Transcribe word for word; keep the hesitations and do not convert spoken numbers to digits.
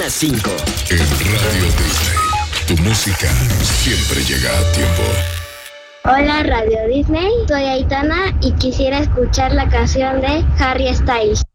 las cinco. En Radio Disney, tu música siempre llega a tiempo. Hola Radio Disney, soy Aitana y quisiera escuchar la canción de Harry Styles.